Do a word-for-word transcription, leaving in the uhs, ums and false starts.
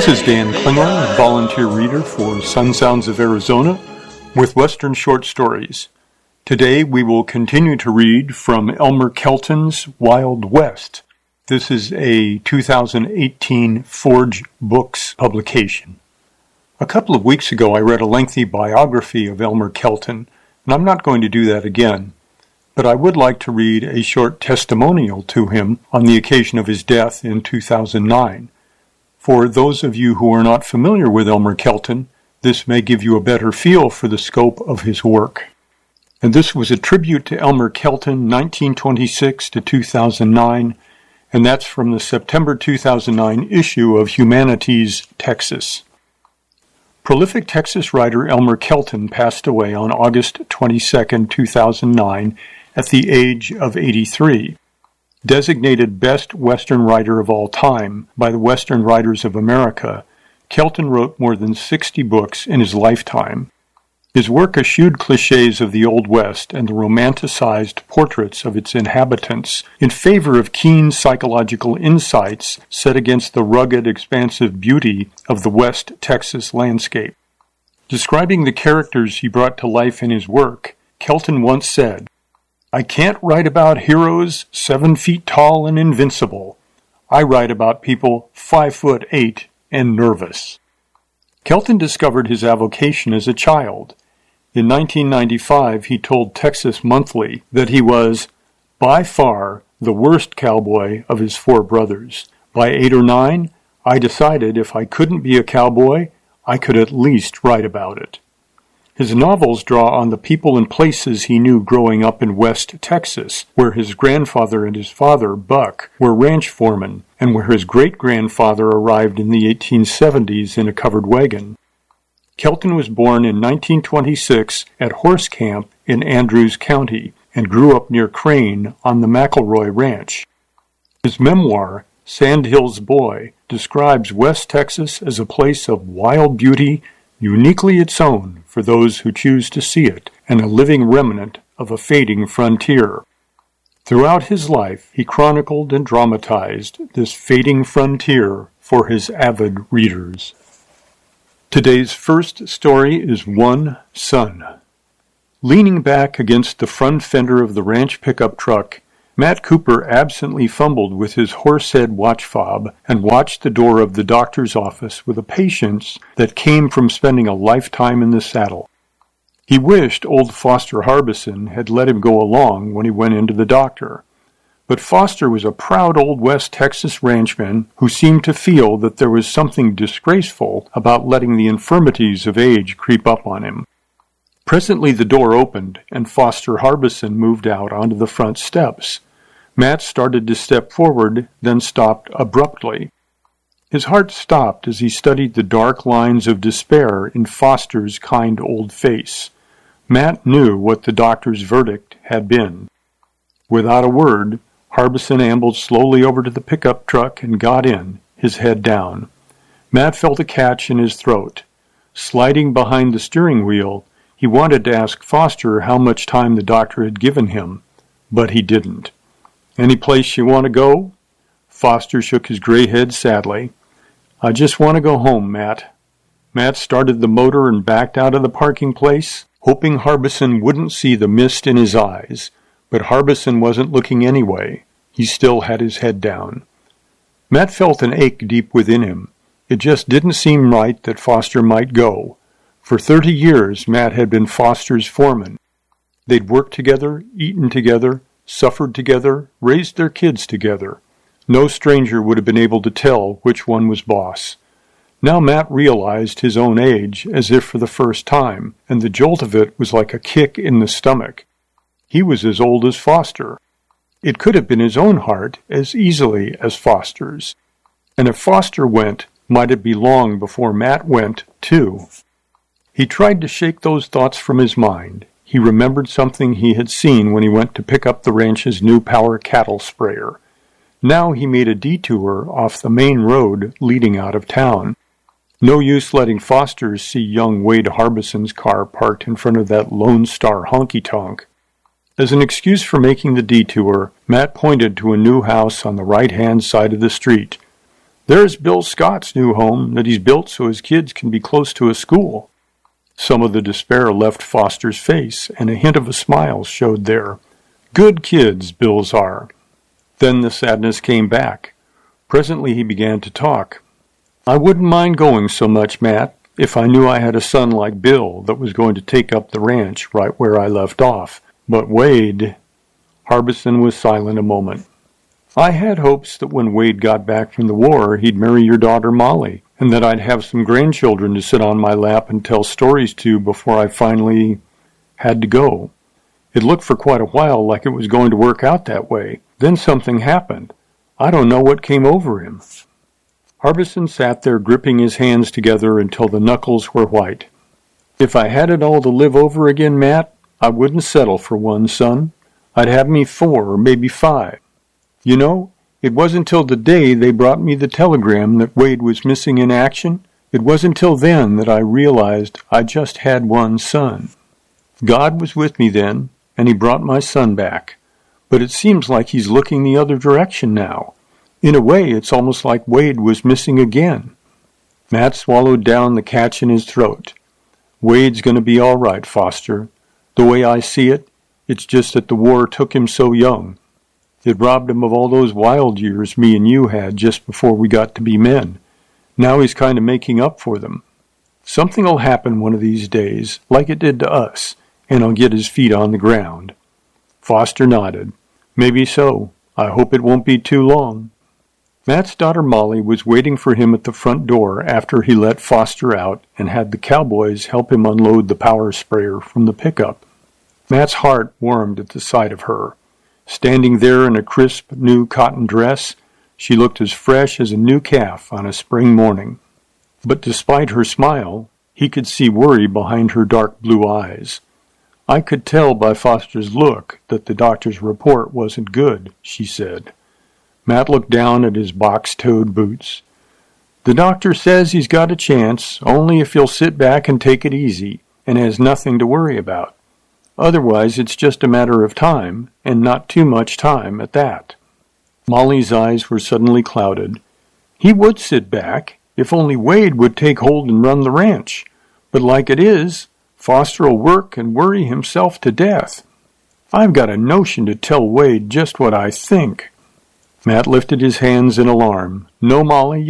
This is Dan Klingler, a volunteer reader for Sun Sounds of Arizona with Western Short Stories. Today we will continue to read from Elmer Kelton's Wild West. This is a two thousand eighteen Forge Books publication. A couple of weeks ago I read a lengthy biography of Elmer Kelton, and I'm not going to do that again. But I would like to read a short testimonial to him on the occasion of his death in two thousand nine. For those of you who are not familiar with Elmer Kelton, this may give you a better feel for the scope of his work. And this was a tribute to Elmer Kelton, nineteen twenty-six to two thousand nine, and that's from the September two thousand nine issue of Humanities Texas. Prolific Texas writer Elmer Kelton passed away on August twenty-second, two thousand nine, at the age of eighty-three. Designated Best Western Writer of All Time by the Western Writers of America, Kelton wrote more than sixty books in his lifetime. His work eschewed cliches of the Old West and the romanticized portraits of its inhabitants in favor of keen psychological insights set against the rugged, expansive beauty of the West Texas landscape. Describing the characters he brought to life in his work, Kelton once said, "I can't write about heroes seven feet tall and invincible. I write about people five foot eight and nervous." Kelton discovered his avocation as a child. In nineteen ninety-five, he told Texas Monthly that he was, by far, the worst cowboy of his four brothers. By eight or nine, I decided if I couldn't be a cowboy, I could at least write about it. His novels draw on the people and places he knew growing up in West Texas, where his grandfather and his father, Buck, were ranch foremen, and where his great-grandfather arrived in the eighteen seventies in a covered wagon. Kelton was born in nineteen twenty-six at Horse Camp in Andrews County and grew up near Crane on the McElroy Ranch. His memoir, Sandhills Boy, describes West Texas as a place of wild beauty, uniquely its own for those who choose to see it, and a living remnant of a fading frontier. Throughout his life, he chronicled and dramatized this fading frontier for his avid readers. Today's first story is One Son. Leaning back against the front fender of the ranch pickup truck, Matt Cooper absently fumbled with his horsehead watch fob and watched the door of the doctor's office with a patience that came from spending a lifetime in the saddle. He wished old Foster Harbison had let him go along when he went into the doctor. But Foster was a proud old West Texas ranchman who seemed to feel that there was something disgraceful about letting the infirmities of age creep up on him. Presently the door opened, and Foster Harbison moved out onto the front steps. Matt started to step forward, then stopped abruptly. His heart stopped as he studied the dark lines of despair in Foster's kind old face. Matt knew what the doctor's verdict had been. Without a word, Harbison ambled slowly over to the pickup truck and got in, his head down. Matt felt a catch in his throat. Sliding behind the steering wheel, he wanted to ask Foster how much time the doctor had given him, but he didn't. "Any place you want to go?" Foster shook his gray head sadly. "I just want to go home, Matt." Matt started the motor and backed out of the parking place, hoping Harbison wouldn't see the mist in his eyes. But Harbison wasn't looking anyway. He still had his head down. Matt felt an ache deep within him. It just didn't seem right that Foster might go. For thirty years, Matt had been Foster's foreman. They'd worked together, eaten together, suffered together, raised their kids together. No stranger would have been able to tell which one was boss. Now Matt realized his own age as if for the first time, and the jolt of it was like a kick in the stomach. He was as old as Foster. It could have been his own heart as easily as Foster's. And if Foster went, might it be long before Matt went, too? He tried to shake those thoughts from his mind. He remembered something he had seen when he went to pick up the ranch's new power cattle sprayer. Now he made a detour off the main road leading out of town. No use letting Foster see young Wade Harbison's car parked in front of that Lone Star honky-tonk. As an excuse for making the detour, Matt pointed to a new house on the right-hand side of the street. There's Bill Scott's new home that he's built so his kids can be close to a school. Some of the despair left Foster's face, and a hint of a smile showed there. Good kids, Bill's are. Then the sadness came back. Presently he began to talk. I wouldn't mind going so much, Matt, if I knew I had a son like Bill that was going to take up the ranch right where I left off. But Wade... Harbison was silent a moment. I had hopes that when Wade got back from the war, he'd marry your daughter Molly, and that I'd have some grandchildren to sit on my lap and tell stories to before I finally had to go. It looked for quite a while like it was going to work out that way. Then something happened. I don't know what came over him. Harbison sat there gripping his hands together until the knuckles were white. If I had it all to live over again, Matt, I wouldn't settle for one son. I'd have me four or maybe five. You know, it wasn't until the day they brought me the telegram that Wade was missing in action, it wasn't until then that I realized I just had one son. God was with me then, and he brought my son back. But it seems like he's looking the other direction now. In a way, it's almost like Wade was missing again. Matt swallowed down the catch in his throat. Wade's going to be all right, Foster. The way I see it, it's just that the war took him so young. It robbed him of all those wild years me and you had just before we got to be men. Now he's kind of making up for them. Something'll happen one of these days, like it did to us, and he'll get his feet on the ground. Foster nodded. Maybe so. I hope it won't be too long. Matt's daughter Molly was waiting for him at the front door after he let Foster out and had the cowboys help him unload the power sprayer from the pickup. Matt's heart warmed at the sight of her. Standing there in a crisp new cotton dress, she looked as fresh as a new calf on a spring morning. But despite her smile, he could see worry behind her dark blue eyes. I could tell by Foster's look that the doctor's report wasn't good, she said. Matt looked down at his box-toed boots. The doctor says he's got a chance, only if he'll sit back and take it easy, and has nothing to worry about. Otherwise, it's just a matter of time, and not too much time at that. Molly's eyes were suddenly clouded. He would sit back, if only Wade would take hold and run the ranch. But like it is, Foster'll work and worry himself to death. I've got a notion to tell Wade just what I think. Matt lifted his hands in alarm. No, Molly,